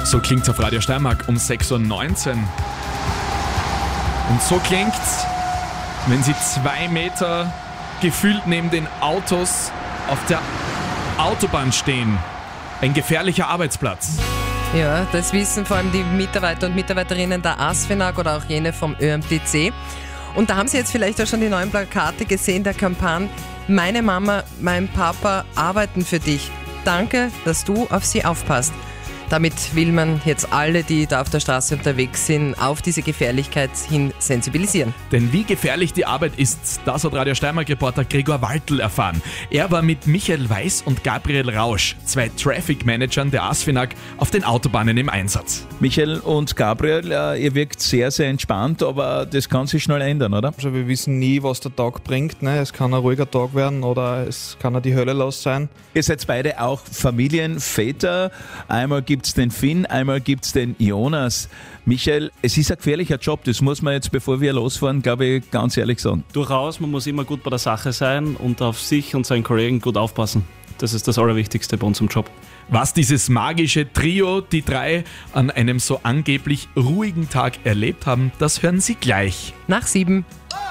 So klingt's auf Radio Steiermark um 6:19 Uhr. Und so klingt's, wenn Sie 2 Meter gefühlt neben den Autos auf der Autobahn stehen. Ein gefährlicher Arbeitsplatz. Ja, das wissen vor allem die Mitarbeiter und Mitarbeiterinnen der ASFINAG oder auch jene vom ÖMTC. Und da haben Sie jetzt vielleicht auch schon die neuen Plakate gesehen der Kampagne Meine Mama, mein Papa arbeiten für dich. Danke, dass du auf sie aufpasst. Damit will man jetzt alle, die da auf der Straße unterwegs sind, auf diese Gefährlichkeit hin sensibilisieren. Denn wie gefährlich die Arbeit ist, das hat Radio Steiermark-Reporter Gregor Waltl erfahren. Er war mit Michael Weiß und Gabriel Rausch, 2 Traffic-Managern der ASFINAG, auf den Autobahnen im Einsatz. Michael und Gabriel, ihr wirkt sehr, sehr entspannt, aber das kann sich schnell ändern, oder? Also wir wissen nie, was der Tag bringt. Ne? Es kann ein ruhiger Tag werden oder es kann auch die Hölle los sein. Ihr seid beide auch Familienväter. Einmal gibt's den Finn, einmal gibt's den Jonas. Michael, es ist ein gefährlicher Job, das muss man jetzt, bevor wir losfahren, glaube ich, ganz ehrlich sagen. Durchaus, man muss immer gut bei der Sache sein und auf sich und seinen Kollegen gut aufpassen. Das ist das Allerwichtigste bei unserem Job. Was dieses magische Trio, die 3, an einem so angeblich ruhigen Tag erlebt haben, das hören Sie gleich. Nach 7.